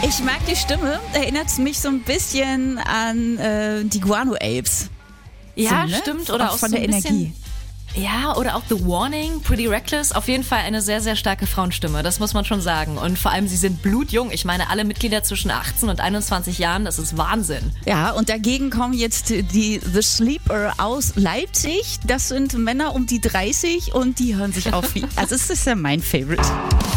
Ich mag die Stimme, erinnert mich so ein bisschen an die Guano Apes. Ja, so, ne? stimmt. Oder auch von so der ein bisschen, Energie. Ja, oder auch The Warning, Pretty Reckless. Auf jeden Fall eine sehr, sehr starke Frauenstimme, das muss man schon sagen. Und vor allem, sie sind blutjung. Ich meine, alle Mitglieder zwischen 18 und 21 Jahren, das ist Wahnsinn. Ja, und dagegen kommen jetzt die The Sleeper aus Leipzig. Das sind Männer um die 30 und die hören sich auf wie... Also es ist ja mein Favorite.